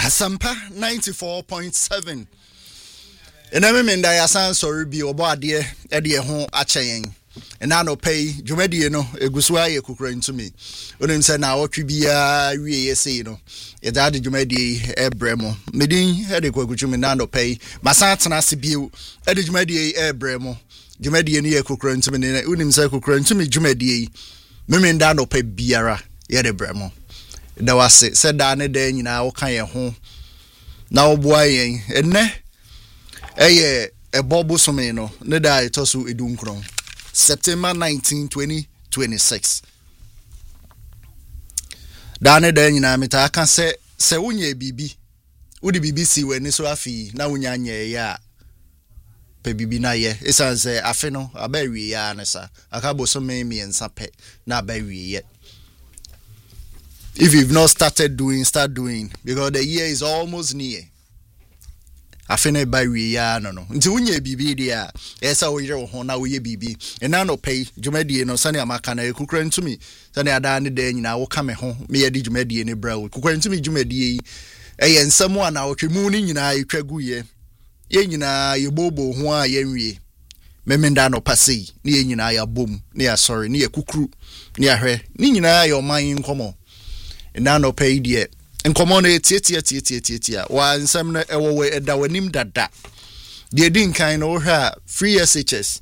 Asampa 94.7. Ename menda ya san sorry bi obo ade e ho achen. Ena no pay dwumadi no egusua ye kokura ntumi. Onim se na wotwe bia wie yesi no. Ye da de dwumadi ebremo. Medin e de kwakutumi na no pay. Masa tena se biu e de dwumadi ebremo. Dwumadi ne ye kokura ntumi ne onim se kokura ntumi dwumadi. Memenda no pay biara ye de bremo. Da wase se da ne da nyina wo kan ye ho na wo boa yen enne eye ebobo some no ne da itoso edunkron September 19 2026 da ne da nyina meta aka se wonye bibi wodi bibi si weni so afi na wonya anye ya pe bibi na ye esanse afi no abawie ya ne sa aka bo so me miensa pe na abawie ye. If you've not started doing, start doing. Because the year is almost near. I feel by we no. Until when you be there, yes, I will hear now we be. And now no pay, Jumedi no Sunny Amakana, who came to me. Sunny Adani day, and I will come home. Me a Jumedi and a brow, who came to me Jumedi. And someone out mooning in I Traguye. Yenina, you bobo, who are ye. Memendano passe, near Yina, boom, near sorry, near Kukru, near her, Nina, your mind come. Na no pay die enkomo na etie wa nsem na ewo eda wanim dada de din kan no hwa free SHS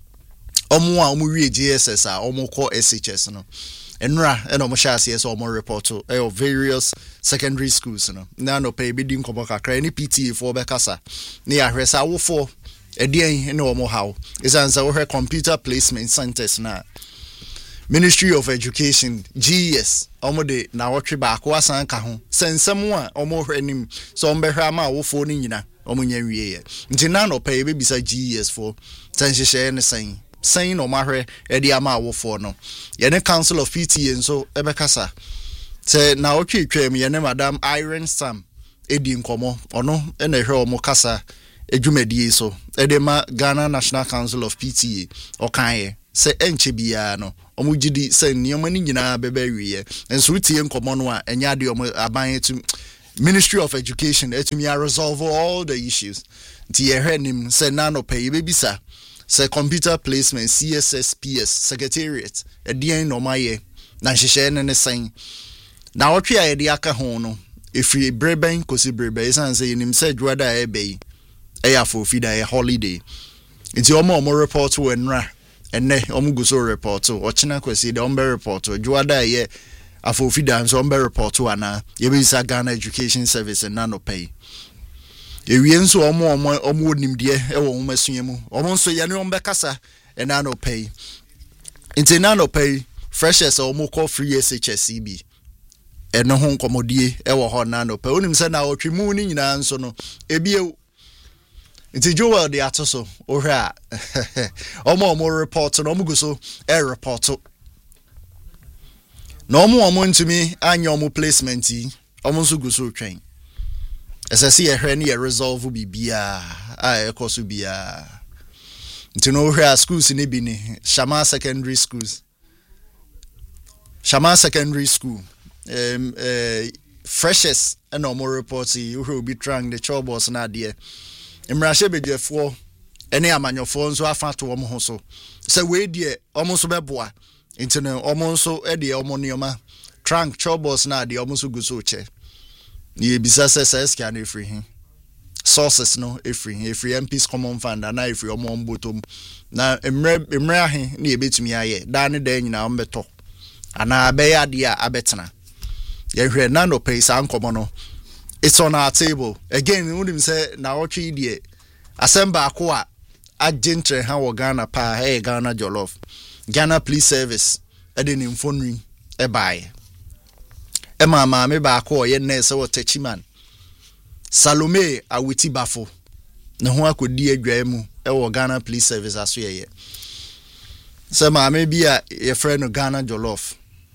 omo a omo wie GSS a omo call SHS no enra eno omo sha ase so omo report to various secondary schools no na no pay be din komo kakra ni PTA for be kasa na ya hwesa wo for edien ene omo hawo isansa wo hwe computer placement centers na Ministry of Education GES omode na wotwe ba ko asan ka ho sensem a omo hwanim so ombehwa ma wo fo ni nyina omo nya wie ye nti na no pay be bisa GES for sanhyehyɛ ne sen no mahwe e dia ma wo fo no ye ne Council of PTA nso ebekasa se na wotwe twam ye ne Madam Irene Sam edi nkomo ono na hwe omo kasa edwumadie so edema Ghana National Council of PTA okan se enche bia no omugidi se nioma ni nyina bebewie enso tie nkomo no a enya de omo aban to Ministry of Education etumi resolve all the issues ti ehwenim se na no pay bebisa se computer placement CSSPS secretariat edien no maye na hyehyɛ ne sen na wotwe a de aka ho no efiri breben kosi brebe sanse yenim se dwada ebe eya for fida e holiday nti omo report wo enra enne omuguso report o china kwesi de ombe report o juada ye afofi dan so ombe report ana ye be isa Ghana Education Service and nano pay ye wie nso omo nimde e wo masua mu omo nso ye ne ombe kasa and nano pay into nano pay freshers omo call free SHSCB eno ho nkomodie e wo ho nano pay onim se na otwemu ni nyina nso no ebie It's Joel the Atoso or her. Omo report no muguso a report. No more to me and your placement almost guso train. As I see a henny a resolve will be bia I course will be to know her schools in Ibini, Shama Secondary Schools. Shama Secondary School. Freshest and no more reports you will be trying the troubles and idea. Imrashe bedefo ene amanyofo nso afa to omo ho so se we die omo so beboa intene omo nso e de omo nioma trunk troubles na de omo so guso che ni ebisa se scan efri hin sources no efri MPs common fund na efri omo mbotom na emre ahe na ebetumi aye da ne da nyina ombeto ana abeya dia abetena ye hwe na no pay san komo no. It's on our table. Again, we wouldn't say now what you did. Assemble Aqua at Gentre how Ghana pa hey Ghana Jollof. Ghana Police Service. I didn't phone ring a buy. Emma me ba ko ye nurse or techiman. Salome a witty baffle. No one could dear Gramu or Ghana Police Service as we ye. So ma maybe a friend of Ghana Jollof.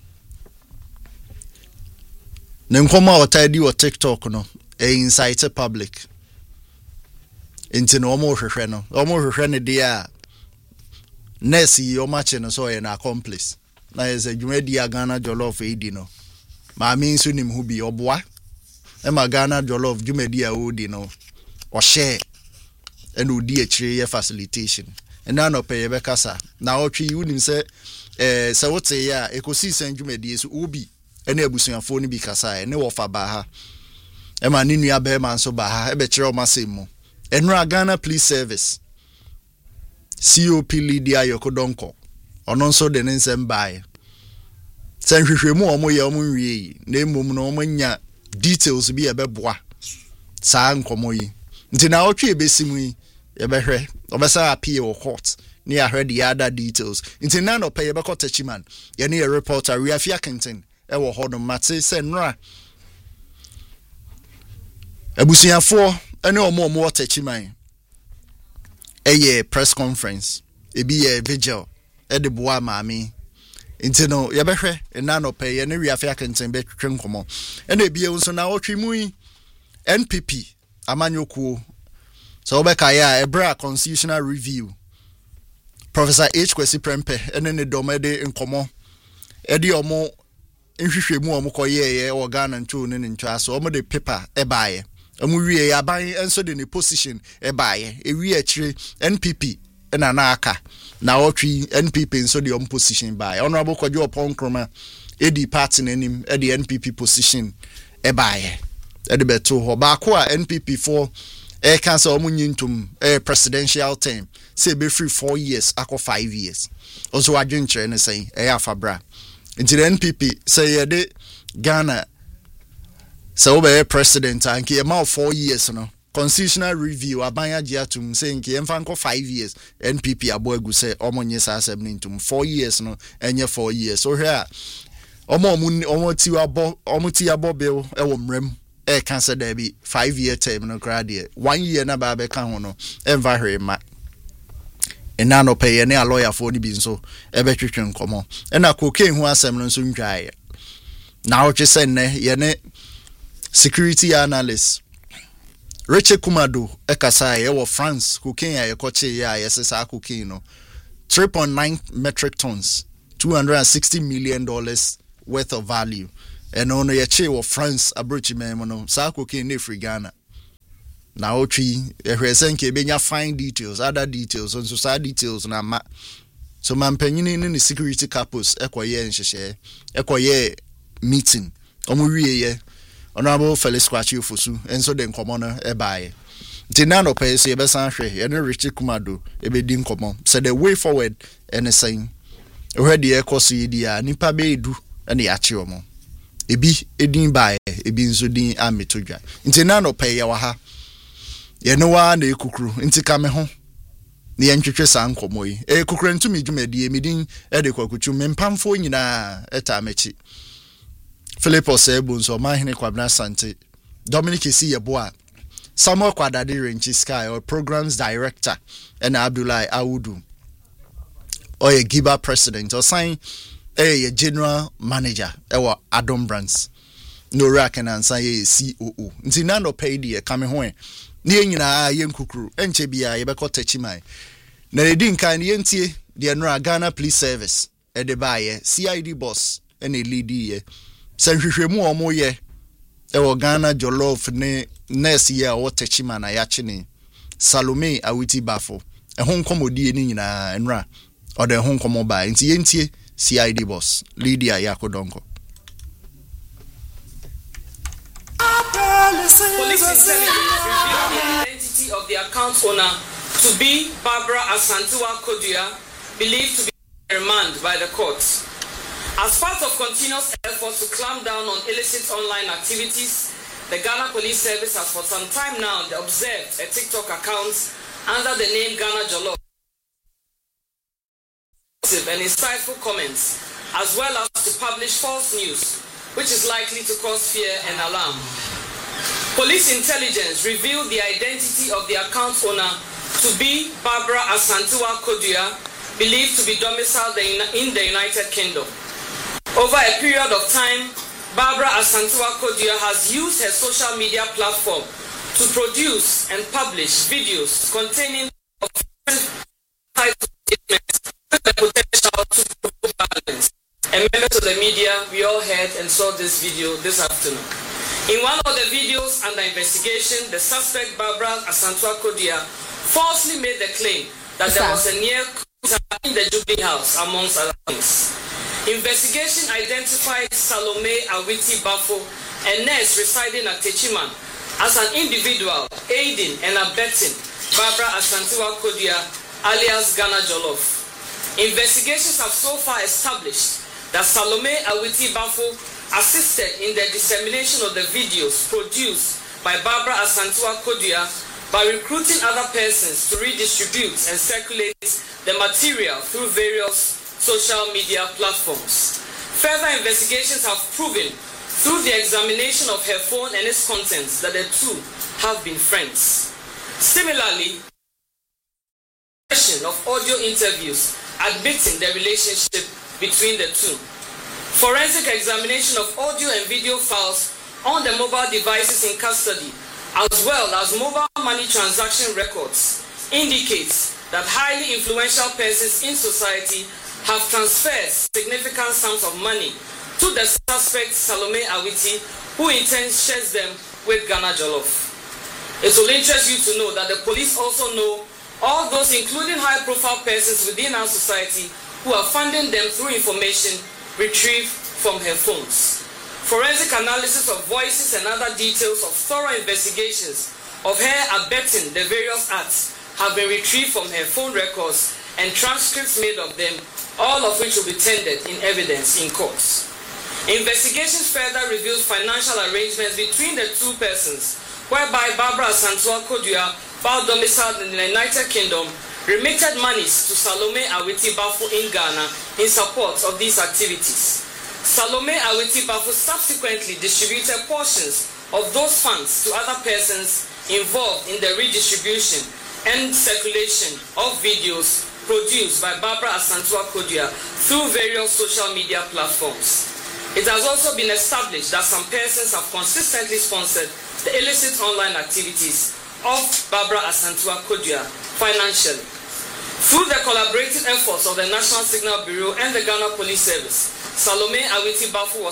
Nkoma otadi o TikTok no e incite public into no omo hwehwe ne dia nesi o match no so na accomplice na is a Ghana Jollof edi no ma mi nso nim hu bi oboa Emma Ghana Jollof Jumedia Odi no or share and odi a tree facilitation. And now no pay bekasa. Now tree you say so what say ya ekosi sen Jumedi is ubi and ebusuan phone bi kasa and no offer baha. Emma ninu ya be man so baha ebe chere o masemo. Enra Ghana Police Service COP Lydia Yokodonko ono nso de nsem bae. Sen hwehwemu omo ye omo nwie na emom no omo nya details bi ebeboa saa nkomo yi nti na otwe ebesimu yi ebehwe obesa appeal court ni ahwe the other details nti na no pay ebekọ tachiman ye ne reporter Riafia Kenton e wo ho no mate se nra abusuafo ene omo tachiman eye press conference ebi ye vigil e de boa maami nti no yebehwe na no pay ye ne Riafia Kenton be twetwe nkomo ene ebi nso na otwe mu yi NPP amanyokuo so obeka ya ebra constitutional review Professor H Kwesi Prempeh ene ne domede nkomo edi omo nhwehwemu omo koye e Ghana ntu ne ntwa so omo de paper ebaye omo wie ya ban enso de ne position ebaye ewie akire NPP na aka na otwi NPP enso de omo position baye honorable Kwadwo Oponkroma edi party nanim edi NPP position ebaye edi beto ho ba ko a NPP for cancer omunyintum presidential term say be free 4 years akọ 5 years also adwenkyere ne say afabra into the NPP say ye de Ghana so be president and ke ma 4 years no constitutional review abanya giatum say nke emfa nko 5 years NPP aboagu say omonye sa asem nintum 4 years no enye 4 years so here omo ti abo bill e wo mrem cancer there be 5-year term no grade 1 year na ba be kan ho no enva hwe ma ena no pay ne a lawyer for ni bi nso e be twetwe nkomo ena cocaine ho asem no nso ntwae na o twese ne ye ne security analyst Richard Kumado ekasa ye wo France cocaine ya yekoche ya yesesa cocaine no 3.9 metric tons $260 million worth of value. And on a che of France abrochi memono sako ke ne free Ghana na otwi ehwesen ke benya fine details other details on so details na ma so mampanyini ne security capos ekoye nhehye ekoye meeting omo wieye honorable Felix Kwachi Ofosu enso de nkomo no ebaye tinano pay so yebesan hwe ye ne Richard Kumado ebedi nkomo so the way forward anything already ekoso yidia nipa be edu ene yache omo ebi edin bae ebi nso din ametodwa nti na no pay ya ha ye no wa na ekukuru nti ka me ho ne ye ntwetwe sa nkomo yi ekukuru ntumi dwumadi emidin ede kwakutu mempamfo nyina eta mechi Philippus Ebo nso mahene Kwabena Sante Dominic Esiyeboa Samuel Kwadade Renchi Sky or programs director and Abdullahi Awudu or a Giba president or sign a general manager or Adam Brands no rack and answer a COO nti na no pay die kame ho ne nyina ye nkukuru enche bia ye bekọ techimai na edin kan ye ntie de no Ghana Police Service e de baye CID boss and a lead ye sanhwehwemu omo ye e wo Ghana Jollof ne nurse ye o techima na ya chine Salome Awiti Bafo e ho nkomodie ni nyina enra o de ho nkomo ba nti ye ntie CID boss Lydia Yakodonko. Police intelligence revealed the identity of the account owner to be Barbara Asantewa Kodia, believed to be remanded by the courts. As part of continuous efforts to clamp down on illicit online activities, the Ghana Police Service has for some time now observed a TikTok account under the name Ghana Jollof and insightful comments, as well as to publish false news, which is likely to cause fear and alarm. Police intelligence revealed the identity of the account owner to be Barbara Asantewa Kodia, believed to be domiciled in the United Kingdom. Over a period of time, Barbara Asantewa Kodia has used her social media platform to produce and publish videos containing statements with the potential to provoke violence. And members of the media, we all heard and saw this video this afternoon. In one of the videos under investigation, the suspect Barbara Asantua Kodia falsely made the claim that there was a near in the Jubilee House, amongst other things. Investigation identified Salome Awiti Bafo, a nurse residing at Techiman, as an individual aiding and abetting Barbara Asantua Kodia, alias Ghana Jollof. Investigations have so far established that Salome Awiti Bafo assisted in the dissemination of the videos produced by Barbara Asantua Kodia by recruiting other persons to redistribute and circulate the material through various social media platforms. Further investigations have proven through the examination of her phone and its contents that the two have been friends. Similarly, of audio interviews admitting the relationship between the two. Forensic examination of audio and video files on the mobile devices in custody, as well as mobile money transaction records, indicates that highly influential persons in society have transferred significant sums of money to the suspect Salome Awiti, who in turn shares them with Ghana Jollof. It will interest you to know that the police also know all those, including high-profile persons within our society, who are funding them through information retrieved from her phones. Forensic analysis of voices and other details of thorough investigations of her abetting the various acts have been retrieved from her phone records and transcripts made of them, all of which will be tendered in evidence in courts. Investigations further revealed financial arrangements between the two persons, whereby Barbara Asantua Kodia, while domiciled in the United Kingdom, remitted monies to Salome Awiti Bafo in Ghana in support of these activities. Salome Awiti Bafo subsequently distributed portions of those funds to other persons involved in the redistribution and circulation of videos produced by Barbara Asantua Kodia through various social media platforms. It has also been established that some persons have consistently sponsored the illicit online activities of Barbara Asantua Kodia financially. Through the collaborative efforts of the National Signal Bureau and the Ghana Police Service, Salome Awiti Bafo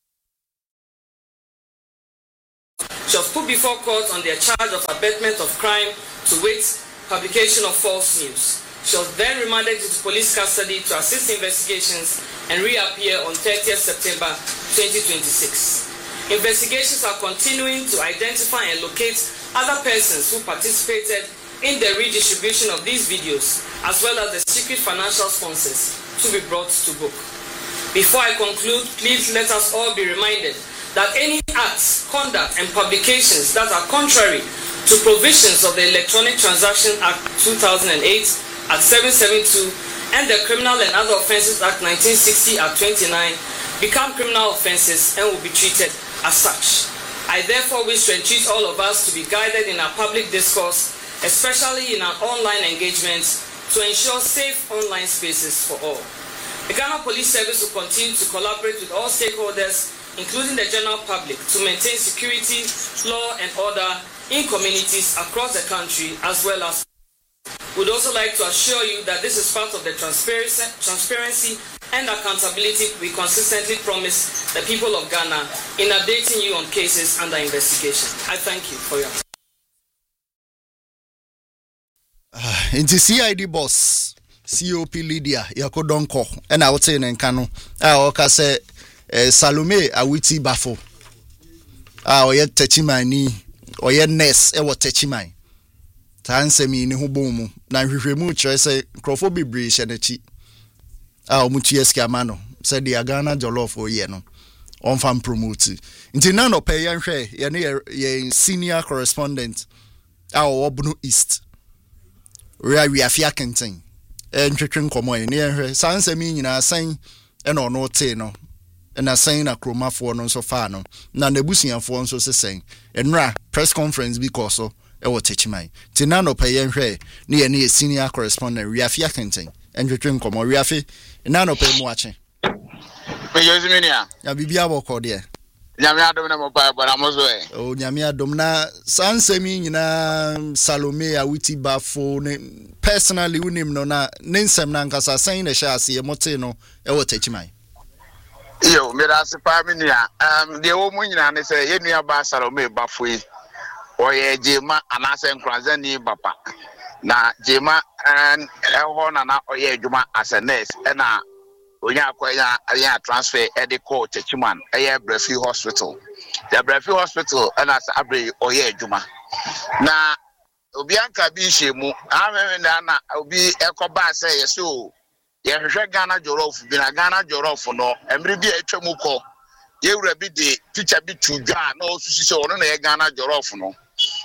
was put before court on the charge of abetment of crime, to wit, publication of false news. She was then remanded into police custody to assist investigations and reappear on 30th September 2026. Investigations are continuing to identify and locate other persons who participated in the redistribution of these videos, as well as the secret financial sponsors, to be brought to book. Before I conclude, please let us all be reminded that any acts, conduct, and publications that are contrary to provisions of the Electronic Transaction Act 2008, Act 772, and the Criminal and Other Offences Act 1960, Act 29, become criminal offences and will be treated as such. I therefore wish to entreat all of us to be guided in our public discourse, especially in our online engagements, to ensure safe online spaces for all. The Ghana Police Service will continue to collaborate with all stakeholders, including the general public, to maintain security, law, and order in communities across the country, as well as we'd also like to assure you that this is part of the transparency and accountability we consistently promise the people of Ghana in updating you on cases under investigation. I thank you for your time. Into CID boss, COP Lydia, Yakodonko, and I would say in Kano, I say Salome Awiti Bafo, or yet Techimani, or yet Ness, or Techimai. Tansemi ni hubomu, na hwehwemu kyerɛ sɛ nkrɔfo bebree hyɛ n'akyi a ɔmutueski amano sɛ de Ghana Jollof oyɛ no ɔmfa promote nti na no pɛ yɛnhwɛ yɛne senior correspondent a ɔwɔ Bunu East we afia kenten ntwetwe nkɔmɔ yɛ ne yɛnhwɛ saa nsɛm nyinaa sɛn ɛna ɔno te no ɛna sɛn na kromafoɔ no nso fa no na nebusuafoɔ nso sesɛn ɛnra press conference because so ewo techimai tinano pay nhwe ne ye ne senior correspondent Riafi Akenten enhwetwe nkomo Riafi nano pay mu ache me yoziminia ya bibia boko de nyame adom na mo pa bora mo so o nyame adom na sansemi nyina Salome Awiti Bafo ne personally unim no na nsem na nkasa san na hya ase mote no ewo techimai Yo, Mirasi Paminia, the woman in say, you near Basarome Bafui, or ye Jema, and I send Kranzani Bapa. Na Jema and Elhona or ye Juma as a nurse, and when you acquire a transfer at the court, Chiman, a Brefi Hospital. The Brefi Hospital, and as Abbey or ye Juma. Na Obianka Bishimu, I mean, I'll be Ecoba say so. Yehwe Ghana Jorof bi na Ghana Jorof no emre bi atwamuko ye wura bi de teacher bi tudwa na osusi se ono na ye Ghana Jorof no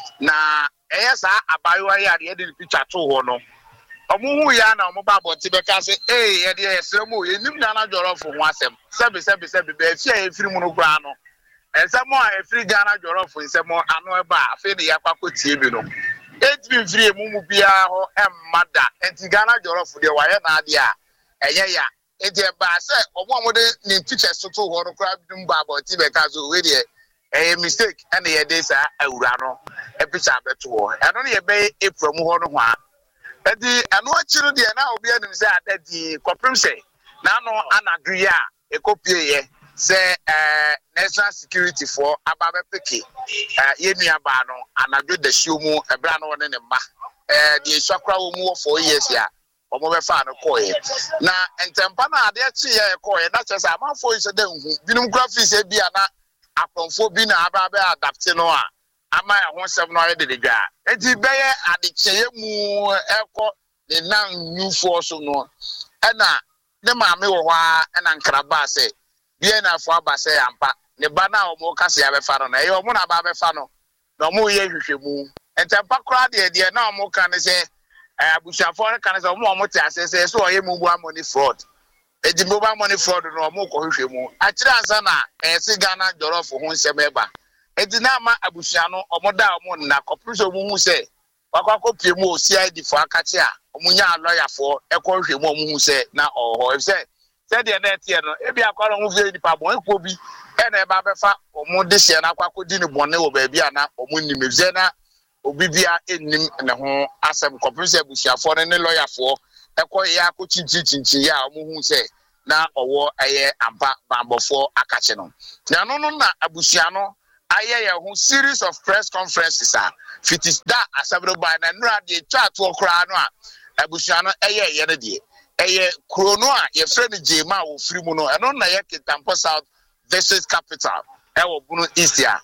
na eyesa abayo ya de de picture to ho no omuhu ya na omo ba boti be ka se ye de yesremu ye nim Ghana Jorof ho asem sebe be fi a efiri mu no kura no ensemo a efiri Ghana Jorof ensemo ano eba afi de yakwakotie bi no etbi mfiri emu bia ho emmada enti Ghana Jorof de waye na ade a ya enti ba se omomode ni teachers to ho no kra dum ba boti be ka so we de mistake and ye dey sa awura no e picture beto ho eno ne ye be efram ho no ho a enti eno achiru de na obi anim se adadi koprim se na no anadru ya ekopie ye se national security for ababe peke ye nua ba no anadru da shiomu ebra no ne mma de swakra wo mu 4 years ya omo be fa no koye na entempa na ade chi ye koye na chese amanfo ise de hu binum graphics e bia na akonfo bi na aba be adapt no a ama ya ho sem no de dwa enti be ye ade cheye mu eko ne nan new force no na ne maame wo hwa na nkraba se bia na afo aba se ampa ne ba na omo kase ya be fa no na ye omo na ba be fa no na omo ye hwehwemu entempa kra de na omo kan se abushafo kan say omo te asese so oye mobile money fraud edi mobile money fraud no omo ko hwehwe mu akira ansa na ese Ghana Jorof ho nsem eba edi na ma abusha no omo da omo na kopriso mu hu se wakwa pie mu CID fo akache a omo nya lawyer fo ekọ hwehwe mu omo hu se na oho e se de na tie no ebi akwara ho vie di pa bon ekwo bi e na eba befa omo de se na akwa kodi ni bonne wo ba bia na omo nimeze na obibia enim ne ho asem koprise busiafo ne lawyer fo ekoye akochinchin ya omuhu se na owo aye ampa bambofo akache no na no na abusia no aye ye ho series of press conferences fitis da asabro by na nra de twa to kra no a abusia no aye ye ne de aye krono a ye frɛ ne Jema wo firi mu no eno na ye Kitampo South District Capital e wo bunu East ya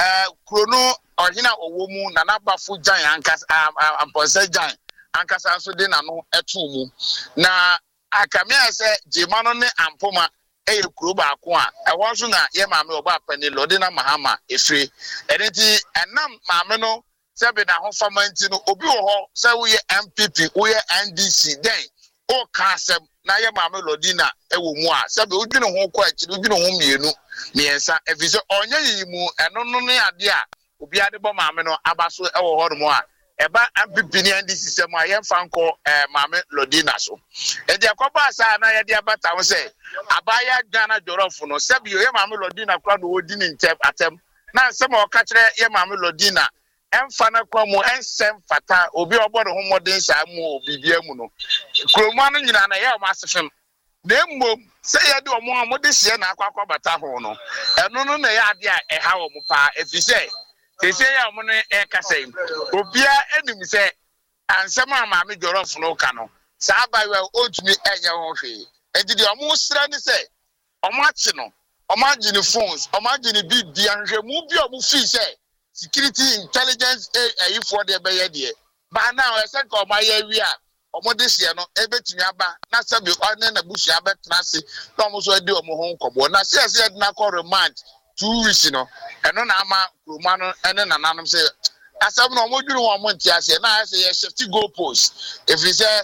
krono ohina owomu na nabafu jan ankas amponse jan ankasa so de na no etu mu na akamia se Jema no ne ampoma eye kuro ba ko a ewo so na ye maame oba pani lode na mahama efre enenti enam maame no se be na ho famanti no obi wo ho se wo ye MPP wo ye NDC den o kasem na ye maame lode na ewo mu a se be odwene ho ko akiri odwene ho mienu miensa efiso onye yi mu eno no ne ade a obi ade bo maame no abaso ewo ho no a eba MPP ni NDC system a ye fanko maame lodina so e de akoba asa na ye de abata wo se abaya Ghana Jorof no se bi ye maame lodina kwa no odi ni ntem atem na se ma o ka kire ye maame lodina emfa na kwa mu ensem fata obi obodo ho modern sa mu obi bia mu no kroma no nyina na ye o masefem na mmom se ye de omo amode hye na akwa bata ho no eno no na ye ade a eha wo mu pa efise sese ya omo no e kasai obia enim se ansem maame Jorof no ka no sa bayo otumi enye ho hwe enti de omo sra ni se omo achi no omo agini phones omo agini bibia hwe mu bi omo fi se security intelligence for the be ye ba now e se ka omo ya wi a omo de hye no ebetumi aba na sabi one na busu abetna se na omo so de omo ho nkobo na se na call remand 2 weeks no eno na ama kroma no ene nananom se asab no omo dwuru omo ntiase na ase ye shift goalpost if you say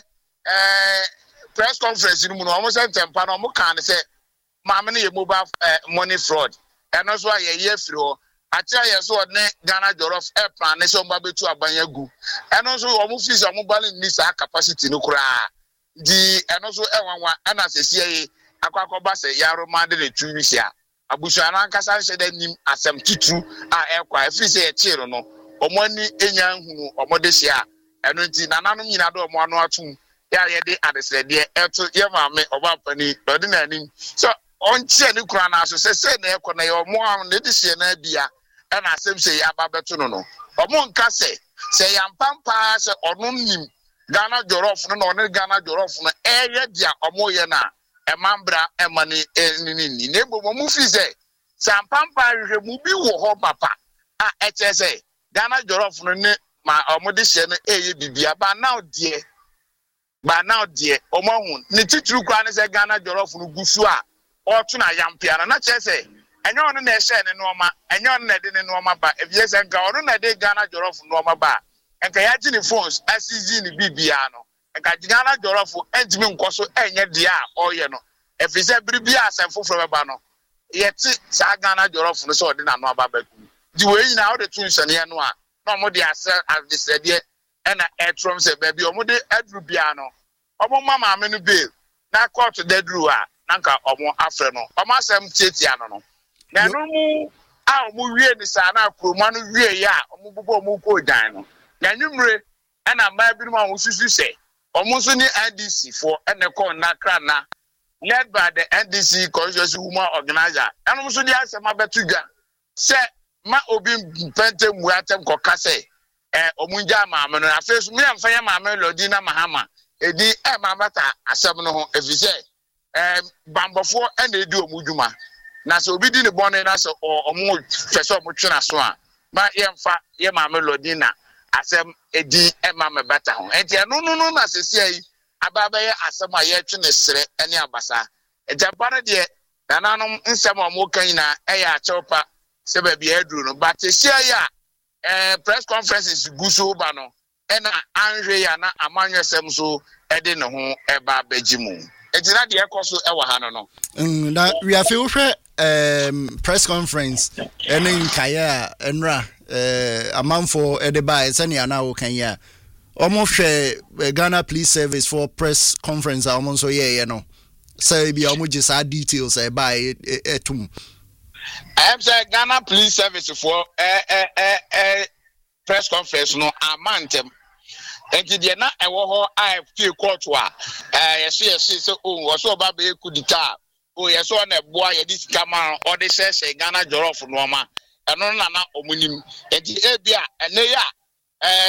press conference no mu no omo se tempa no omo kan se maame no ye mobile money fraud eno so aye ye firi ho atia ye so ne Ghana Jorof plan ne se omo betu abanya gu eno so omo fees omo balance ni sa capacity no kura di eno so enwanwa ana se sie akwakoba se yaro mande de 2 weeks ya abusuana ankasa hye da nim asem tutu a ekwa efiri se ye chiro no omo ani enya hunu omo de hye a eno nti nananom nyina do omo anu atum ya ye de adesrede eto ye maame oba pani odi na anim so onche ni kura na so se na ekọ na ye omo am ne de hye na bia e na asem se ya babeto no omo nka se yampampa se onu nim Ghana jollof no na Ghana jollof no eye dia omo ye na emambra emani ni nebo mo fi se yampampa hwe mu bi wo ho papa a eche se Ghana jollof no ne ma omo de hye no eye bibia ba now die omo hu ne titru kwa ne se Ghana jollof no gusu a otu na yampia na che se enye onu na ehye ne nooma enye onu na de ne nooma ba ebie se nka onu na de Ghana jollof nooma ba enka ya ji ni phones asg ni bibia no enka Ghana jollof entimi nkoso enye de a oye no efise biribia asem foforo beba no yeti sa Ghana jollof no so de na no aba ba ku di we nyina o de tun sene no a na omo de ase adisede e na etrom se ba bi omo de adru bia no omo mama ame no bail na court dedru a nanka omo afre no omo asem tietia no na no mu a omo wie ni sa na kroma no wie ya omo bubo omo ko dan no na nwumre e na ma bi no ma wosusu se omo so ni NDC for ene ko na kra na led by the NDC constituency woman organizer eno so di asem abetuga se ma obi pente mu atem ko kase omunja maame no afesu me amfa ya maame lodi na mahama edi mamata asem no ho efise bambofo ena edi omudwuma na so obi di ne bone na so omu twese omu twena so a ma yemfa ye maame lodi na asem edi mama bata ho enti no na sesi ai ababa ye asem a ye twene sere ene abasa ejabare de nananom nsem omu kan na eya acheopa se ba bia aduru no but sesi ai a press conferences guso ba no ena anhwe ya na amanwesem so ede ne ho eba bagimu etina de ekoso ewa ha no na we afi wo hwe press conference ene nkaya enra amanfo ede ba esene ana wo kan ya omo hwe Ghana Police Service for press conference a omo so ye no say bia omo je sa details e ba etum I'm saying Ghana Police Service for press conference no amantem enti de na ewo ho IFP court wa yes so wo so ba be kudita yes so na boa ye di kama o de sese Ghana jollof no ma eno na omunim enti e bia ene ya